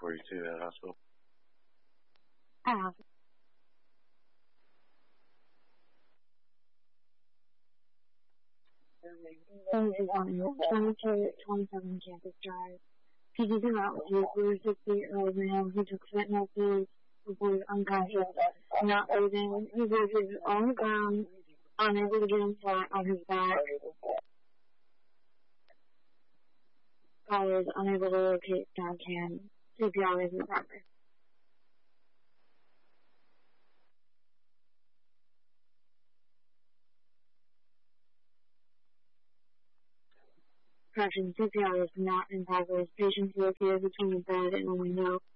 for you too at the hospital? Is on your 27 Campus Drive. He did not leave. We were 60-year-old man who took fentanyl pills before he was unconscious, not breathing. He was on the ground, unable to get him flat on his back. I was unable to locate Duncan. CPR isn't proper. Correction, CPR is not in progress. Patients located between the bed and the window